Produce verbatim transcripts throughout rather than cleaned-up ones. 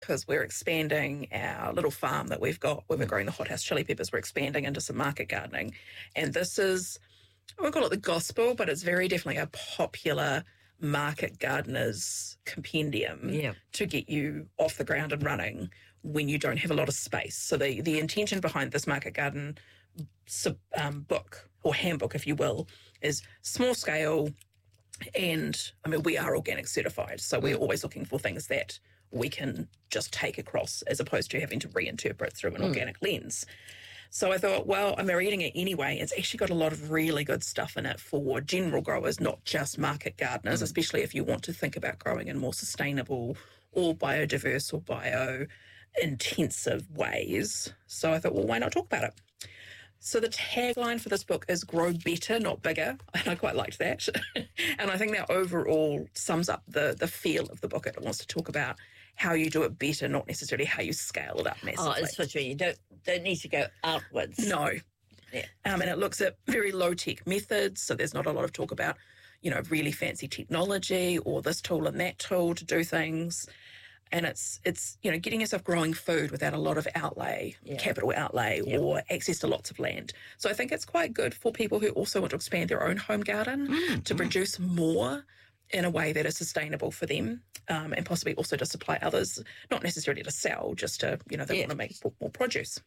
because we're expanding our little farm that we've got where we're growing the hothouse chili peppers. We're expanding into some market gardening. And this is, I won't call it the gospel, but it's very definitely a popular market gardener's compendium Yeah. to get you off the ground and running when you don't have a lot of space. So the, the intention behind this market garden sub, um, book, or handbook, if you will, is small scale. And I mean, we are organic certified, so we're always looking for things that we can just take across as opposed to having to reinterpret through an mm. organic lens. So I thought, well, I'm reading it anyway. It's actually got a lot of really good stuff in it for general growers, not just market gardeners, mm. especially if you want to think about growing in more sustainable or biodiverse or bio-intensive ways. So I thought, well, why not talk about it? So the tagline for this book is grow better, not bigger. And I quite liked that. And I think that overall sums up the the feel of the book. It wants to talk about how you do it better, not necessarily how you scale it up massively. Oh, it's what you mean. You don't, don't need to go outwards. No. Yeah. Um, and it looks at very low-tech methods. So there's not a lot of talk about, you know, really fancy technology or this tool and that tool to do things. And it's, it's you know, getting yourself growing food without a lot of outlay, yeah. capital outlay, yep. or access to lots of land. So I think it's quite good for people who also want to expand their own home garden mm, to mm. produce more in a way that is sustainable for them, um, and possibly also to supply others, not necessarily to sell, just to, you know, they yeah. want to make more produce.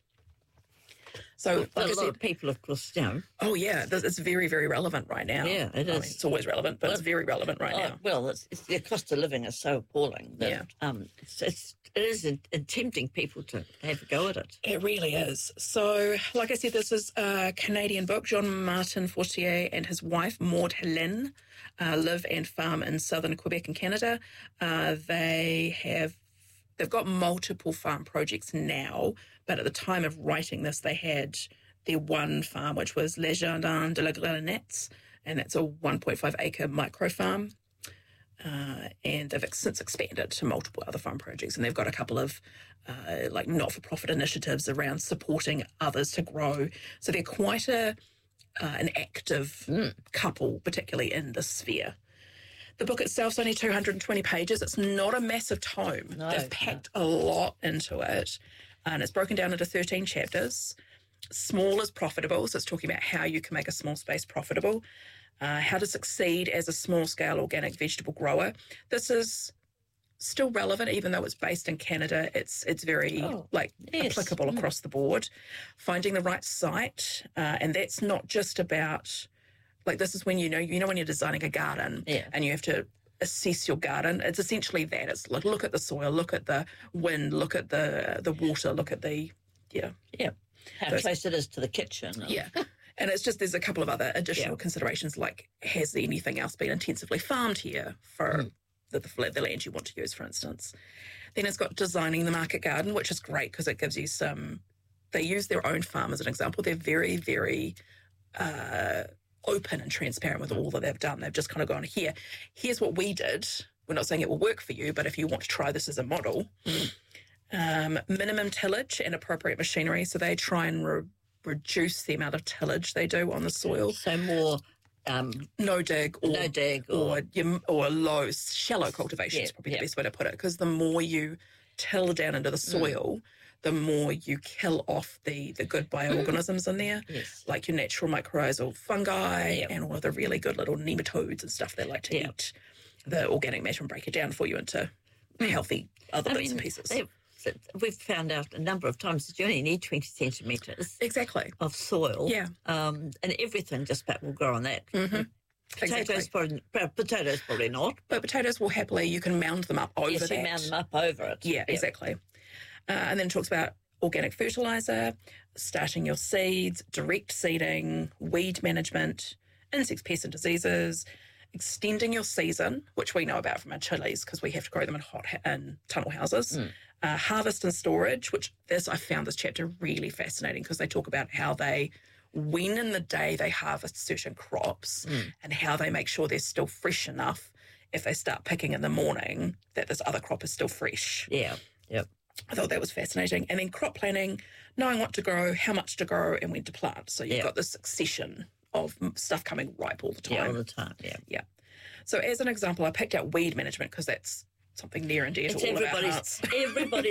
So, well, like a I lot said, of people, of course, you know. Oh, yeah, it's very, very relevant right now. Yeah, it is. I mean, it's always relevant, but well, it's very relevant right oh, now. Well, it's, it's, the cost of living is so appalling that yeah. um, it's, it's, it is in, in tempting people to have a go at it. It really is. So, like I said, this is a Canadian book. Jean-Martin Fortier and his wife, Maud Helene, uh, live and farm in southern Quebec in Canada. Uh, they have They've got multiple farm projects now, but at the time of writing this, they had their one farm, which was Les Jardins de la Grenette, and that's a one point five acre micro farm. Uh, and they've since expanded to multiple other farm projects, and they've got a couple of uh, like not-for-profit initiatives around supporting others to grow. So they're quite a uh, an active mm. couple, particularly in this sphere. The book itself's only two hundred twenty pages. It's not a massive tome. No, They've packed no. a lot into it, and it's broken down into thirteen chapters. Small is profitable, so it's talking about how you can make a small space profitable, uh, how to succeed as a small-scale organic vegetable grower. This is still relevant, even though it's based in Canada. It's it's very oh, like yes. applicable mm. across the board. Finding the right site, uh, and that's not just about. Like this is when you know, you know when you're designing a garden yeah. and you have to assess your garden. It's essentially that. It's like look at the soil, look at the wind, look at the the water, look at the, yeah. Yeah. How Those, close it is to the kitchen. Yeah. And it's just there's a couple of other additional yeah. considerations like has anything else been intensively farmed here for mm. the, the, the land you want to use, for instance. Then it's got designing the market garden, which is great because it gives you some, they use their own farm as an example. They're very, very... Uh, open and transparent with all that they've done. They've just kind of gone, here, here's what we did. We're not saying it will work for you, but if you want to try this as a model, mm. um, minimum tillage and appropriate machinery. So they try and re- reduce the amount of tillage they do on the soil. So more... Um, no dig or no dig or or, or low, shallow cultivation yeah, is probably yeah. the best way to put it, because the more you till down into the soil, mm. the more you kill off the, the good bioorganisms in there, yes. like your natural mycorrhizal fungi yep. and all of the really good little nematodes and stuff that like to yep. eat the organic matter and break it down for you into healthy other I bits mean, and pieces. They, we've found out a number of times that you only need twenty centimetres exactly. of soil. Yeah. Um, and everything just about will grow on that. Mm-hmm. Potatoes, exactly. probably, potatoes probably not. But potatoes will happily, you can mound them up over yes, that. you mound them up over it. Yeah, yep. exactly. Uh, and then it talks about organic fertiliser, starting your seeds, direct seeding, weed management, insects, pests and diseases, extending your season, which we know about from our chilies because we have to grow them in hot ha- in tunnel houses, mm. uh, harvest and storage, which this I found this chapter really fascinating because they talk about how they, when in the day they harvest certain crops mm. and how they make sure they're still fresh enough if they start picking in the morning that this other crop is still fresh. Yeah, yep. I thought that was fascinating. And then crop planning, knowing what to grow, how much to grow, and when to plant. So you've yep. got this succession of stuff coming ripe all the time. Yeah, all the time, yeah. Yeah. So as an example, I picked out weed management because that's something near and dear it's to all of our hearts. Everybody's